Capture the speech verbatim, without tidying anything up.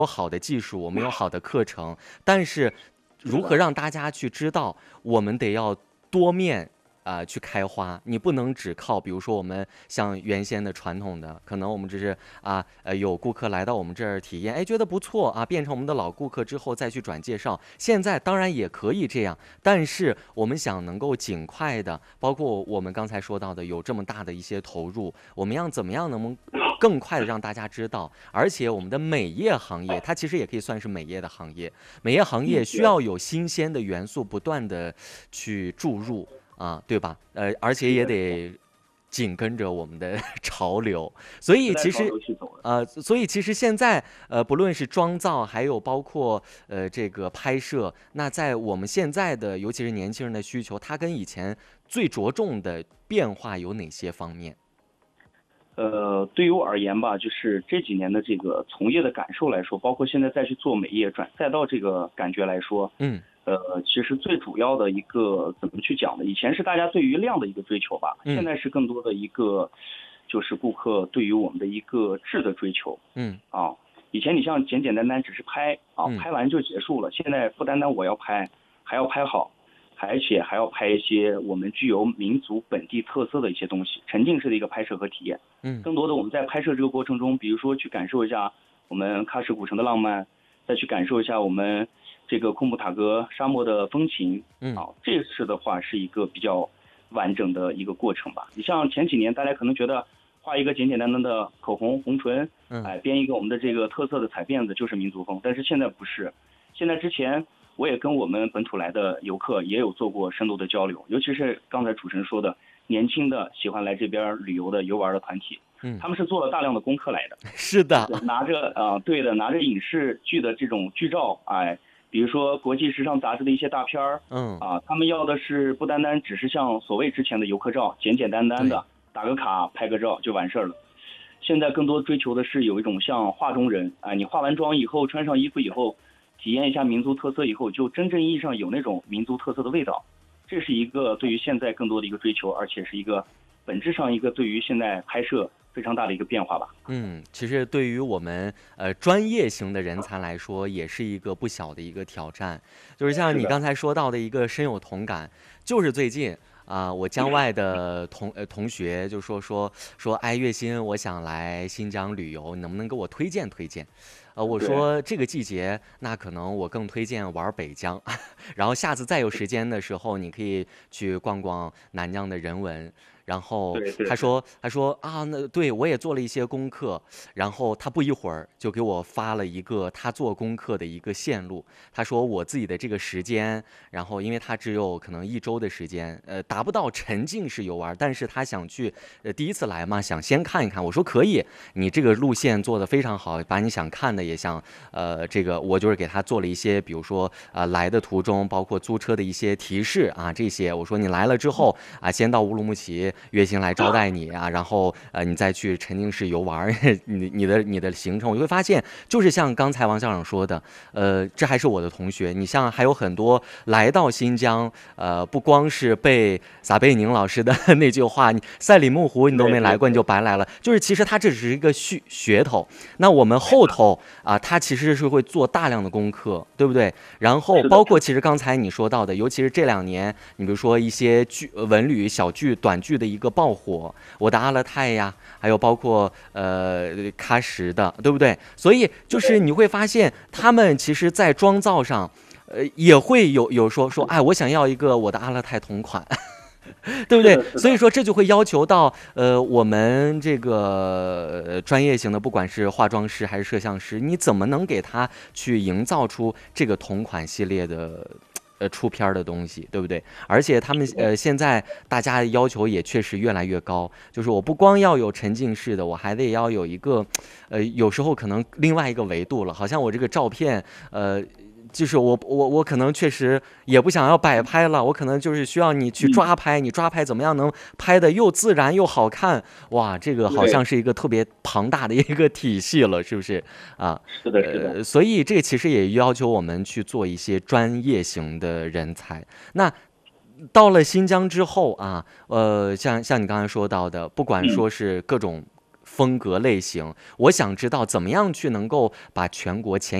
有好的技术，我们有好的课程，但是如何让大家去知道，我们得要多面。啊、呃去开花，你不能只靠，比如说我们像原先的传统的，可能我们只是啊呃有顾客来到我们这儿体验，哎觉得不错啊，变成我们的老顾客之后再去转介绍。现在当然也可以这样，但是我们想能够尽快的，包括我们刚才说到的有这么大的一些投入，我们要怎么样能更快的让大家知道？而且我们的美业行业，它其实也可以算是美业的行业，美业行业嗯，对， 需要有新鲜的元素不断的去注入啊，对吧？呃，而且是的，是的， 也得紧跟着我们的潮流，所时代潮以其实。 流去走的。 呃，所以其实现在，呃，不论是妆造，还有包括呃这个拍摄，那在我们现在的，尤其是年轻人的需求，它跟以前最着重的变化有哪些方面？ 呃，对于我而言吧，就是这几年的这个从业的感受来说，包括现在再去做美业转赛道这个感觉来说， 嗯呃，其实最主要的一个怎么去讲呢？以前是大家对于量的一个追求吧，现嗯在是更多的一个就是顾客对于我们的一个质的追求嗯啊。以前你像简简单单只是拍啊， 嗯拍完就结束了，现在不单单我要拍，还要拍好，而且还要拍一些我们具有民族本地特色的一些东西，沉浸式的一个拍摄和体验。 嗯更多的我们在拍摄这个过程中，比如说去感受一下我们喀什古城的浪漫，再去感受一下我们这个库木塔格沙漠的风情嗯啊，这次的话是一个比较完整的一个过程吧。你像前几年大家可能觉得画一个简简单单的口红红唇， 嗯哎，编一个我们的这个特色的彩辫子就是民族风，但是现在不是。现在之前我也跟我们本土来的游客也有做过深度的交流，尤其是刚才主持人说的年轻的喜欢来这边旅游的游玩的团体， 嗯， 他们是做了大量的功课来的。 是的， 拿着啊、呃对的，拿着影视剧的这种剧照，哎，比如说国际时尚杂志的一些大片儿嗯， 啊，他们要的是不单单只是像所谓之前的游客照，简简单单对， 的打个卡拍个照就完事儿了。现在更多追求的是有一种像画中人，啊，你化完妆以后，穿上衣服以后，体验一下民族特色以后，就真正意义上有那种民族特色的味道。这是一个对于现在更多的一个追求，而且是一个本质上一个对于现在拍摄非常大的一个变化吧。 嗯，其实对于我们呃专业型的人才来说，也是一个不小的一个挑战。就是像是的， 你刚才说到的一个深有同感，就是最近啊、我疆外的同呃同学就说说说，哎，月薪我想来新疆旅游，你能不能给我推荐推荐？呃，我对说这个季节，那可能我更推荐玩北疆，然后下次再有时间的时候，你可以去逛逛南疆的人文。然后对对对， 他说，他说啊，那对我也做了一些功课，然后他不一会儿就给我发了一个他做功课的一个线路。他说我自己的这个时间，然后因为他只有可能一周的时间，呃，达不到沉浸式游玩，但是他想去，呃，第一次来嘛，想先看一看。我说可以，你这个路线做得非常好，把你想看的也想，呃，这个我就是给他做了一些，比如说啊、呃来的途中包括租车的一些提示啊，这些我说你来了之后啊，先到乌鲁木齐，月薪来招待你啊，然后呃你再去沉浸式游玩，你你的你的行程，我就会发现，就是像刚才王校长说的，呃，这还是我的同学，你像还有很多来到新疆，呃，不光是被撒贝宁老师的那句话，你赛里木湖你都没来过，你对对对， 就白来了，就是其实他这只是一个噱噱头，那我们后头啊，他其实是会做大量的功课，对不对？然后是的， 包括是的， 其实刚才你说到的，尤其是这两年，你比如说一些剧、呃文旅、小剧、短剧的一个爆火，我的阿勒泰呀，还有包括呃喀什的，对不对？所以就是对， 你会发现，他们其实在妆造上，呃，也会有有说说，哎，我想要一个我的阿勒泰同款，对不对？ 是的，是的， 所以说这就会要求到呃我们这个呃专业型的，不管是化妆师还是摄像师，你怎么能给他去营造出这个同款系列的？呃，出片儿的东西，对不对？而且他们是的， 呃，现在大家要求也确实越来越高，就是我不光要有沉浸式的，我还得要有一个，呃，有时候可能另外一个维度了，好像我这个照片，呃，就是我我我可能确实也不想要摆拍了，我可能就是需要你去嗯， 抓拍，你抓拍怎么样能拍的又自然又好看？哇，这个好像对， 是一个特别庞大的一个体系了，是不是啊？ 是的，是的， 呃，所以这个其实也要求我们去做一些专业型的人才。那到了新疆之后啊，呃，像像你刚才说到的，不管嗯， 说是各种风格类型。我想知道怎么样去能够把全国前